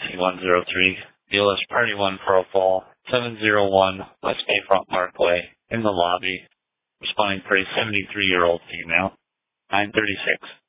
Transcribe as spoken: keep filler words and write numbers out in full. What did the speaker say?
T one zero three, deal is Party one Profile, seven zero one West Bayfront Parkway, in the lobby. Responding for a seventy-three-year-old female. nine thirty-six.